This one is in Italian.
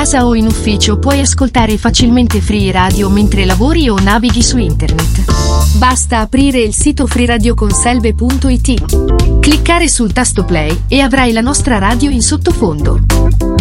casa o in ufficio puoi ascoltare facilmente Free Radio mentre lavori o navighi su internet. Basta aprire il sito freeradioconselve.it, cliccare sul tasto play e avrai la nostra radio in sottofondo.